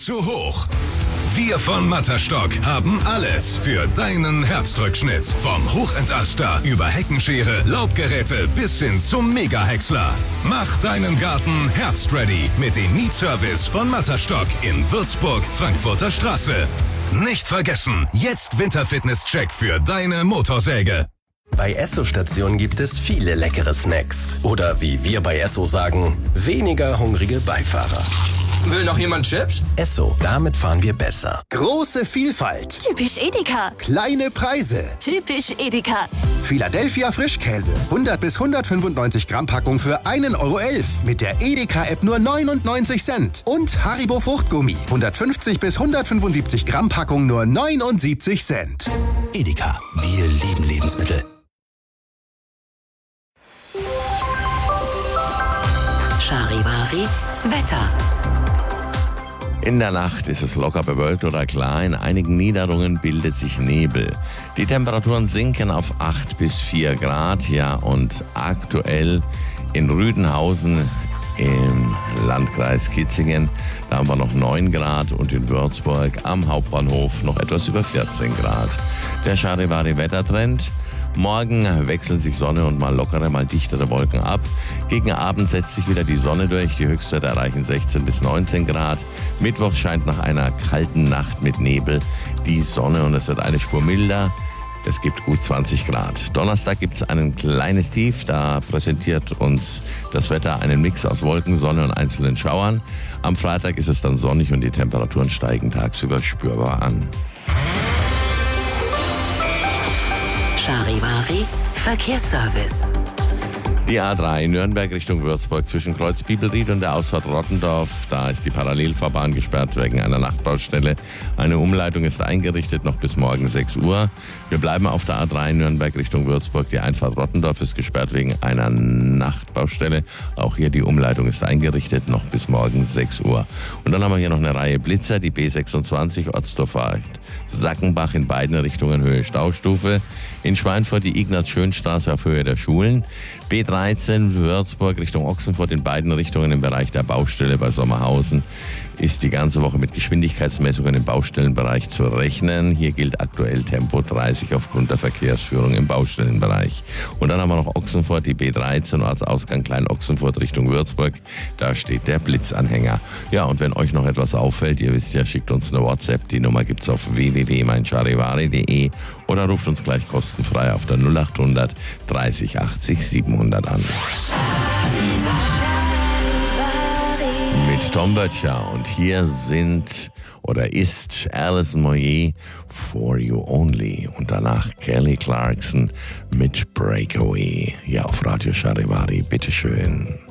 Zu hoch. Wir von Matterstock haben alles für deinen Herbstrückschnitt. Vom Hochentaster über Heckenschere, Laubgeräte bis hin zum Mega-Häcksler. Mach deinen Garten herbstready mit dem Mietservice von Matterstock in Würzburg, Frankfurter Straße. Nicht vergessen, jetzt Winterfitness-Check für deine Motorsäge. Bei Esso-Stationen gibt es viele leckere Snacks. Oder wie wir bei Esso sagen, weniger hungrige Beifahrer. Will noch jemand Chips? Esso, damit fahren wir besser. Große Vielfalt. Typisch Edeka. Kleine Preise. Typisch Edeka. Philadelphia Frischkäse. 100 bis 195 Gramm Packung für 1,11 € mit der Edeka-App nur 99 Cent. Und Haribo Fruchtgummi. 150 bis 175 Gramm Packung nur 79 Cent. Edeka, wir lieben Lebensmittel. Charivari Wetter. In der Nacht ist es locker bewölkt oder klar, in einigen Niederungen bildet sich Nebel. Die Temperaturen sinken auf 8 bis 4 Grad, ja, und aktuell in Rüdenhausen im Landkreis Kitzingen, da haben wir noch 9 Grad und in Würzburg am Hauptbahnhof noch etwas über 14 Grad. Der Charivari-Wettertrend: Morgen wechseln sich Sonne und mal lockere, mal dichtere Wolken ab. Gegen Abend setzt sich wieder die Sonne durch. Die Höchstwerte erreichen 16 bis 19 Grad. Mittwoch scheint nach einer kalten Nacht mit Nebel die Sonne und es wird eine Spur milder. Es gibt gut 20 Grad. Donnerstag gibt es ein kleines Tief. Da präsentiert uns das Wetter einen Mix aus Wolken, Sonne und einzelnen Schauern. Am Freitag ist es dann sonnig und die Temperaturen steigen tagsüber spürbar an. Charivari Verkehrsservice. Die A3 Nürnberg Richtung Würzburg zwischen Kreuz Bibelried und der Ausfahrt Rottendorf. Da ist die Parallelfahrbahn gesperrt wegen einer Nachtbaustelle. Eine Umleitung ist eingerichtet noch bis morgen 6 Uhr. Wir bleiben auf der A3 Nürnberg Richtung Würzburg. Die Einfahrt Rottendorf ist gesperrt wegen einer Nachtbaustelle. Auch hier die Umleitung ist eingerichtet noch bis morgen 6 Uhr. Und dann haben wir hier noch eine Reihe Blitzer. Die B26 Otzdorf Sackenbach in beiden Richtungen Höhe Staustufe. In Schweinfurt die Ignaz-Schön-Straße auf Höhe der Schulen. B13 Würzburg Richtung Ochsenfurt in beiden Richtungen im Bereich der Baustelle bei Sommerhausen ist die ganze Woche mit Geschwindigkeitsmessungen im Baustellenbereich zu rechnen. Hier gilt aktuell Tempo 30 aufgrund der Verkehrsführung im Baustellenbereich. Und dann haben wir noch Ochsenfurt, die B13 als Ausgang Klein-Ochsenfurt Richtung Würzburg. Da steht der Blitzanhänger. Ja, und wenn euch noch etwas auffällt, ihr wisst ja, schickt uns eine WhatsApp. Die Nummer gibt's auf www.meincharivari.de oder ruft uns gleich kostenfrei auf der 0800 30 80 700 an. Mit Tom Böttcher und hier ist Alison Moyet For You Only und danach Kelly Clarkson mit Breakaway. Ja, auf Radio Charivari, bitteschön.